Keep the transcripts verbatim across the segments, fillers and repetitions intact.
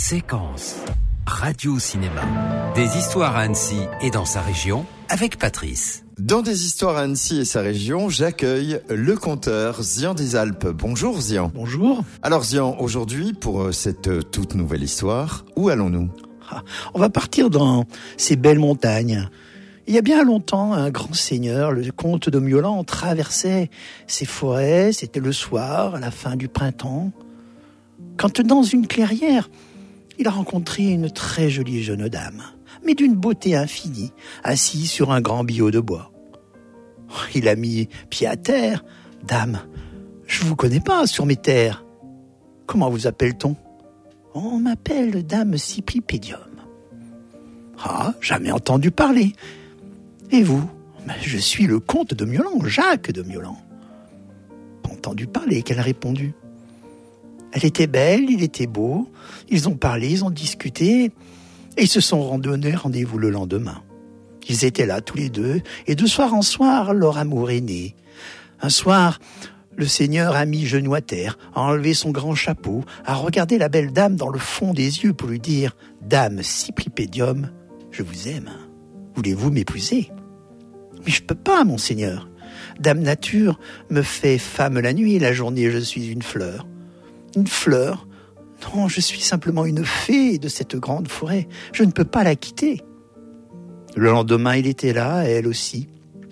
Séquence Radio-Cinéma. Des histoires à Annecy et dans sa région avec Patrice. Dans des histoires à Annecy et sa région, j'accueille le conteur Zian des Alpes. Bonjour Zian. Bonjour. Alors Zian, aujourd'hui, pour cette toute nouvelle histoire, où allons-nous ? ah, On va partir dans ces belles montagnes. Il y a bien longtemps, un grand seigneur, le comte de Miolan, traversait ces forêts. C'était le soir, à la fin du printemps, quand dans une clairière, il a rencontré une très jolie jeune dame, mais d'une beauté infinie, assise sur un grand billot de bois. Il a mis pied à terre. « Dame, je vous connais pas sur mes terres. Comment vous appelle-t-on ?»« On m'appelle Dame Cypripédium. »« Ah, jamais entendu parler. Et vous ? » ?»« Je suis le comte de Miolan, Jacques de Miolan. »« Entendu parler ?» qu'elle a répondu. Elle était belle, il était beau, ils ont parlé, ils ont discuté, et ils se sont donné rendez-vous le lendemain. Ils étaient là tous les deux, et de soir en soir, leur amour est né. Un soir, le seigneur a mis genou à terre, a enlevé son grand chapeau, a regardé la belle dame dans le fond des yeux pour lui dire « Dame Cypripédium, je vous aime, voulez-vous m'épouser ?»« Mais je peux pas, mon seigneur. Dame Nature me fait femme la nuit, la journée je suis une fleur. » Une fleur ? Non, je suis simplement une fée de cette grande forêt. Je ne peux pas la quitter. Le lendemain, il était là, elle aussi.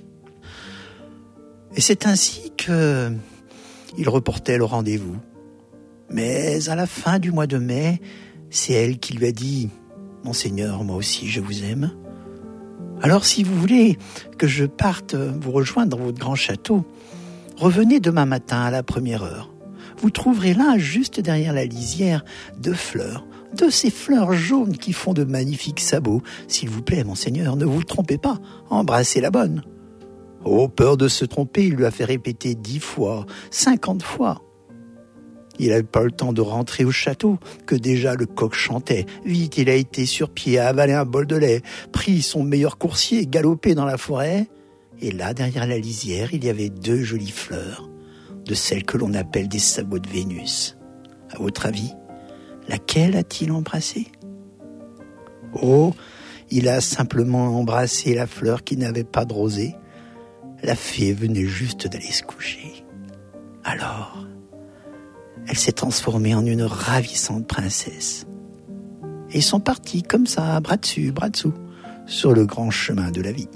Et c'est ainsi que il reportait le rendez-vous. Mais à la fin du mois de mai, c'est elle qui lui a dit « Monseigneur, moi aussi, je vous aime. Alors, si vous voulez que je parte vous rejoindre dans votre grand château, revenez demain matin à la première heure. Vous trouverez là, juste derrière la lisière, deux fleurs, de ces fleurs jaunes qui font de magnifiques sabots. S'il vous plaît, monseigneur, ne vous trompez pas, embrassez la bonne. » Oh, peur de se tromper, il lui a fait répéter dix fois, cinquante fois. Il n'avait pas le temps de rentrer au château, que déjà le coq chantait. Vite, il a été sur pied, a avalé un bol de lait, pris son meilleur coursier, galopé dans la forêt. Et là, derrière la lisière, il y avait deux jolies fleurs, de celles que l'on appelle des sabots de Vénus. À votre avis, laquelle a-t-il embrassé ? Oh, il a simplement embrassé la fleur qui n'avait pas de rosée. La fée venait juste d'aller se coucher. Alors, elle s'est transformée en une ravissante princesse. Et ils sont partis comme ça, bras dessus, bras dessous, sur le grand chemin de la vie.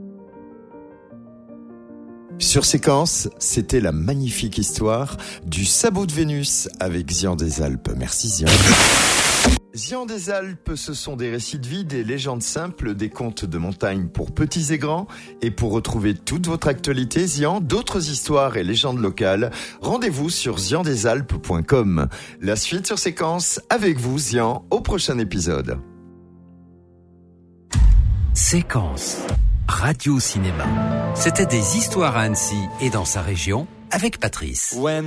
Sur Séquence, c'était la magnifique histoire du sabot de Vénus avec Zian des Alpes. Merci Zian. Zian des Alpes, ce sont des récits de vie, des légendes simples, des contes de montagne pour petits et grands. Et pour retrouver toute votre actualité, Zian, d'autres histoires et légendes locales, rendez-vous sur zian des alpes point com. La suite sur Séquence, avec vous Zian, au prochain épisode. Séquence Radio-Cinéma. C'était des histoires à Annecy et dans sa région avec Patrice.